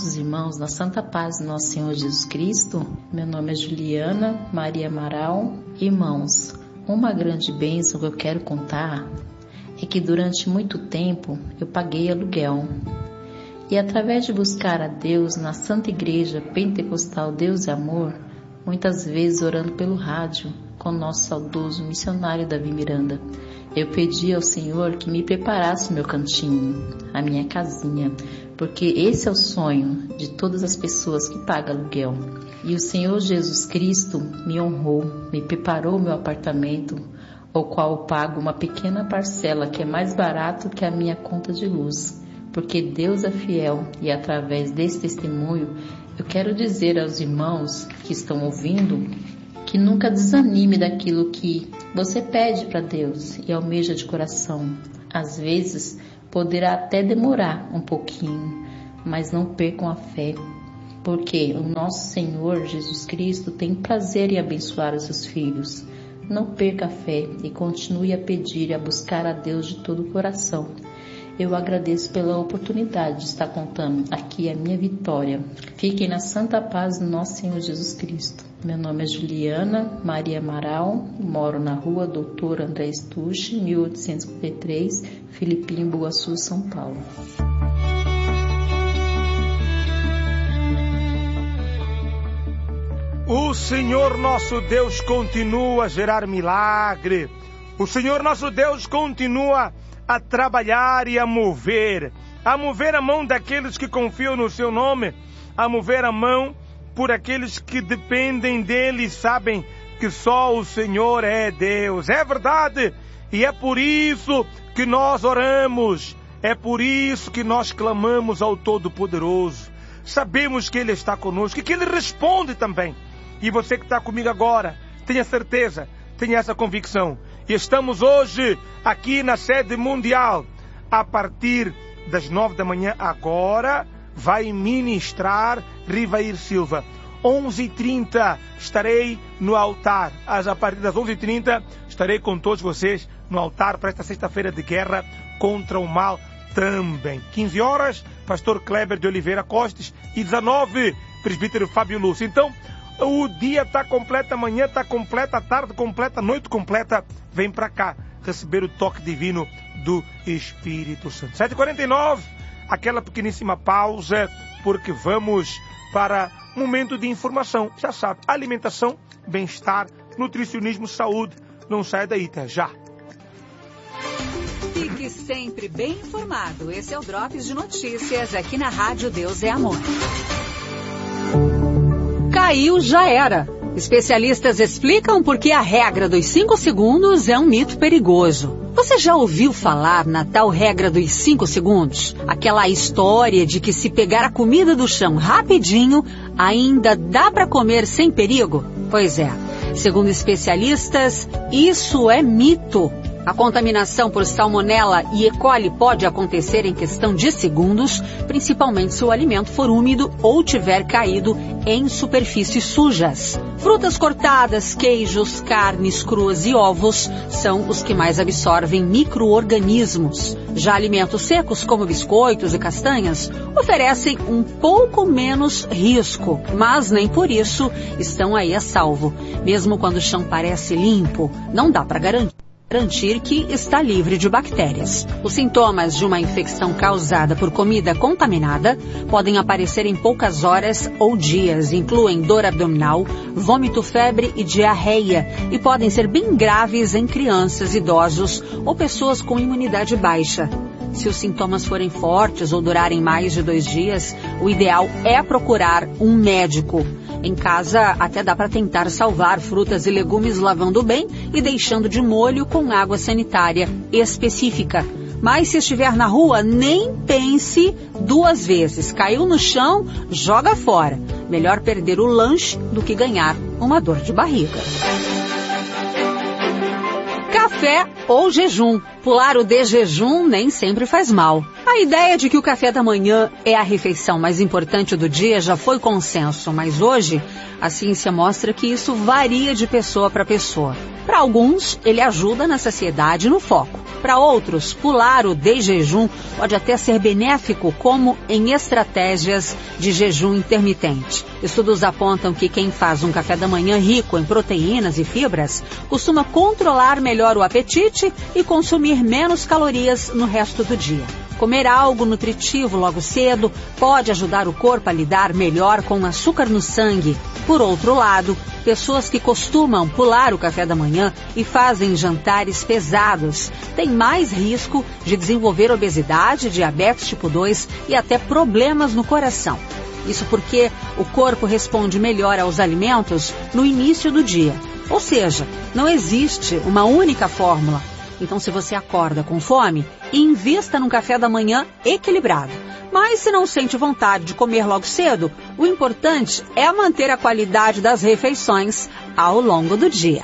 Os irmãos, na santa paz do nosso Senhor Jesus Cristo, meu nome é Juliana Maria Amaral. Irmãos, uma grande bênção que eu quero contar é que durante muito tempo eu paguei aluguel. E através de buscar a Deus na Santa Igreja Pentecostal Deus e Amor, muitas vezes orando pelo rádio com o nosso saudoso missionário Davi Miranda, eu pedi ao Senhor que me preparasse o meu cantinho, a minha casinha, porque esse é o sonho de todas as pessoas que pagam aluguel. E o Senhor Jesus Cristo me honrou, me preparou o meu apartamento, ao qual eu pago uma pequena parcela que é mais barato que a minha conta de luz, porque Deus é fiel. E através desse testemunho eu quero dizer aos irmãos que estão ouvindo que nunca desanime daquilo que você pede para Deus e almeja de coração. Às vezes poderá até demorar um pouquinho, mas não percam a fé, porque o nosso Senhor Jesus Cristo tem prazer em abençoar os seus filhos. Não perca a fé e continue a pedir e a buscar a Deus de todo o coração. Eu agradeço pela oportunidade de estar contando aqui a minha vitória. Fiquem na santa paz do nosso Senhor Jesus Cristo. Meu nome é Juliana Maria Amaral, moro na rua Doutor André Stucci, 1853, Filipinho, Buaçu, São Paulo. O Senhor nosso Deus continua a gerar milagre. O Senhor nosso Deus continua a trabalhar e a mover a mão daqueles que confiam no seu nome, a mover a mão por aqueles que dependem dele e sabem que só o Senhor é Deus. É verdade, e é por isso que nós oramos, é por isso que nós clamamos ao Todo-Poderoso. Sabemos que Ele está conosco e que Ele responde também. E você que está comigo agora, tenha certeza, tenha essa convicção. E estamos hoje aqui na sede mundial, a partir das 9 da manhã, agora vai ministrar Rivair Silva. 11h30 estarei no altar. A partir das 11h30 estarei com todos vocês no altar para esta sexta-feira de guerra contra o mal também. 15 horas, pastor Kleber de Oliveira Costes, e 19, presbítero Fábio Lúcio. Então, o dia está completo, amanhã está completa, a tarde completa, a noite completa. Vem para cá receber o toque divino do Espírito Santo. 7h49, aquela pequeníssima pausa, porque vamos para um momento de informação. Já sabe, alimentação, bem-estar, nutricionismo, saúde. Não sai daí, tá? Já. Fique sempre bem informado. Esse é o Drops de Notícias aqui na Rádio Deus é Amor. Caiu, já era. Especialistas explicam por que a regra dos 5 segundos é um mito perigoso. Você já ouviu falar na tal regra dos 5 segundos? Aquela história de que se pegar a comida do chão rapidinho, ainda dá para comer sem perigo? Pois é. Segundo especialistas, isso é mito. A contaminação por salmonela e E. coli pode acontecer em questão de segundos, principalmente se o alimento for úmido ou tiver caído em superfícies sujas. Frutas cortadas, queijos, carnes cruas e ovos são os que mais absorvem micro-organismos. Já alimentos secos, como biscoitos e castanhas, oferecem um pouco menos risco, mas nem por isso estão aí a salvo. Mesmo quando o chão parece limpo, não dá para garantir que está livre de bactérias. Os sintomas de uma infecção causada por comida contaminada podem aparecer em poucas horas ou dias. Incluem dor abdominal, vômito, febre e diarreia, e podem ser bem graves em crianças, idosos ou pessoas com imunidade baixa. Se os sintomas forem fortes ou durarem mais de 2 dias, o ideal é procurar um médico. Em casa, até dá para tentar salvar frutas e legumes lavando bem e deixando de molho com água sanitária específica. Mas se estiver na rua, nem pense 2 vezes. Caiu no chão, joga fora. Melhor perder o lanche do que ganhar uma dor de barriga. Café ou jejum? Pular o de jejum nem sempre faz mal. A ideia de que o café da manhã é a refeição mais importante do dia já foi consenso, mas hoje a ciência mostra que isso varia de pessoa para pessoa. Para alguns, ele ajuda na saciedade e no foco. Para outros, pular o de jejum pode até ser benéfico, como em estratégias de jejum intermitente. Estudos apontam que quem faz um café da manhã rico em proteínas e fibras costuma controlar melhor o apetite e consumir menos calorias no resto do dia. Comer algo nutritivo logo cedo pode ajudar o corpo a lidar melhor com o açúcar no sangue. Por outro lado, pessoas que costumam pular o café da manhã e fazem jantares pesados têm mais risco de desenvolver obesidade, diabetes tipo 2 e até problemas no coração. Isso porque o corpo responde melhor aos alimentos no início do dia. Ou seja, não existe uma única fórmula. Então, se você acorda com fome, invista num café da manhã equilibrado. Mas se não sente vontade de comer logo cedo, o importante é manter a qualidade das refeições ao longo do dia.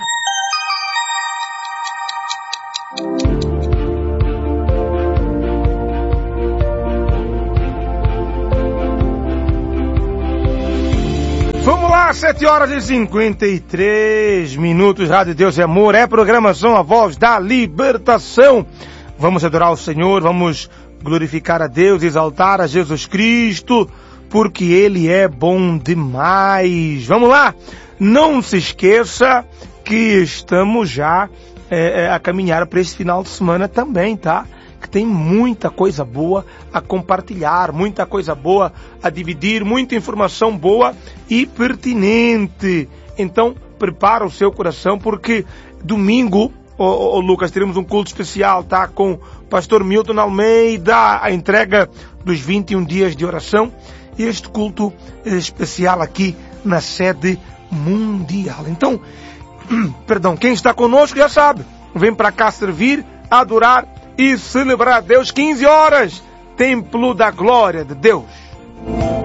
Vamos lá, 7h53, Rádio Deus e Amor, é programação A Voz da Libertação. Vamos adorar o Senhor, vamos glorificar a Deus, exaltar a Jesus Cristo, porque Ele é bom demais. Vamos lá, não se esqueça que estamos já a caminhar para esse final de semana também, tá? Que tem muita coisa boa a compartilhar, muita coisa boa a dividir, muita informação boa e pertinente. Então, prepara o seu coração, porque domingo, Lucas, teremos um culto especial, tá? Com o pastor Milton Almeida, a entrega dos 21 dias de oração. E este culto especial aqui na sede mundial. Então, quem está conosco já sabe, vem para cá servir, adorar e celebrar a Deus. 15 horas, Templo da Glória de Deus.